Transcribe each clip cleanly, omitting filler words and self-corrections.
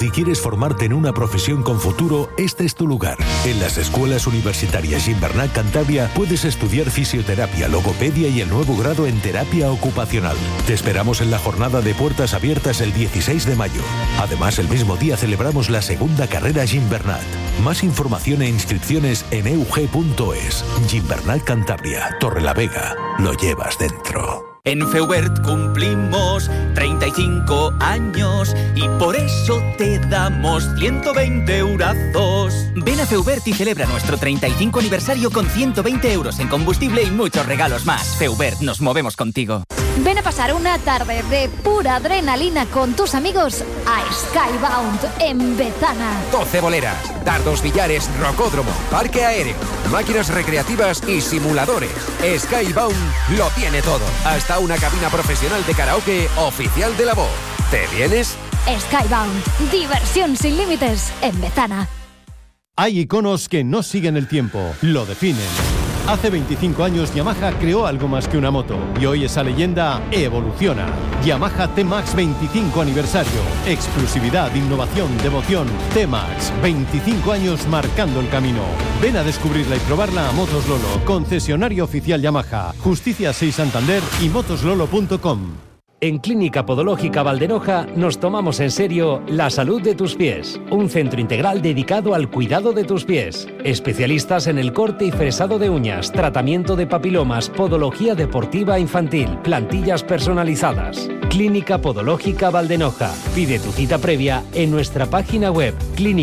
Si quieres formarte en una profesión con futuro, este es tu lugar. En las escuelas universitarias Gimbernat Cantabria puedes estudiar fisioterapia, logopedia y el nuevo grado en terapia ocupacional. Te esperamos en la jornada de puertas abiertas el 16 de mayo. Además, el mismo día celebramos la segunda carrera Gimbernat. Más información e inscripciones en eug.es. Gimbernat Cantabria, Torrelavega. Lo llevas dentro. En Feubert cumplimos 35 años y por eso te damos 120 eurazos. Ven a Feubert y celebra nuestro 35 aniversario con 120 euros en combustible y muchos regalos más. Feubert, nos movemos contigo. Ven a pasar una tarde de pura adrenalina con tus amigos a Skybound en Bezana. 12 boleras, dardos, billares, rocódromo, parque aéreo, máquinas recreativas y simuladores. Skybound lo tiene todo. Hasta una cabina profesional de karaoke oficial de La Voz. ¿Te vienes? Skybound, diversión sin límites en Bezana. Hay iconos que no siguen el tiempo, lo definen. Hace 25 años Yamaha creó algo más que una moto y hoy esa leyenda evoluciona. Yamaha T-Max 25 aniversario. Exclusividad, innovación, devoción. T-Max, 25 años marcando el camino. Ven a descubrirla y probarla a Motos Lolo, concesionario oficial Yamaha, Justicia 6 Santander y motoslolo.com. En Clínica Podológica Valdenoja nos tomamos en serio la salud de tus pies. Un centro integral dedicado al cuidado de tus pies. Especialistas en el corte y fresado de uñas, tratamiento de papilomas, podología deportiva infantil, plantillas personalizadas. Clínica Podológica Valdenoja. Pide tu cita previa en nuestra página web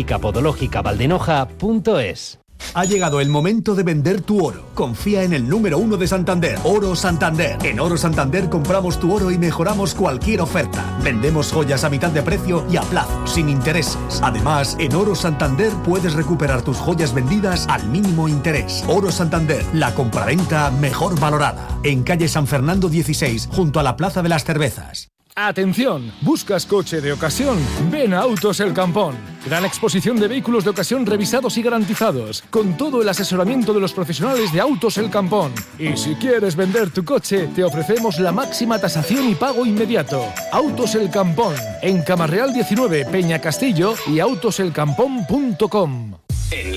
clinicapodologicavaldenoja.es. Ha llegado el momento de vender tu oro. Confía en el número 1 de Santander, Oro Santander. En Oro Santander compramos tu oro y mejoramos cualquier oferta. Vendemos joyas a mitad de precio y a plazo, sin intereses. Además, en Oro Santander puedes recuperar tus joyas vendidas al mínimo interés. Oro Santander, la compraventa mejor valorada. En calle San Fernando 16, junto a la Plaza de las Cervezas. ¡Atención! ¿Buscas coche de ocasión? Ven a Autos El Campón. Gran exposición de vehículos de ocasión revisados y garantizados, con todo el asesoramiento de los profesionales de Autos El Campón. Y si quieres vender tu coche, te ofrecemos la máxima tasación y pago inmediato. Autos El Campón, en Camarreal 19, Peña Castillo y autoselcampón.com.